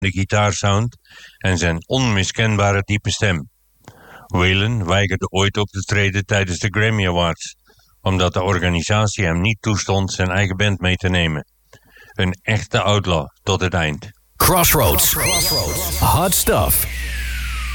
gitaarsound en zijn onmiskenbare diepe stem. Waylon weigerde ooit op te treden tijdens de Grammy Awards, omdat de organisatie hem niet toestond zijn eigen band mee te nemen. Een echte outlaw tot het eind. Crossroads. Hot stuff.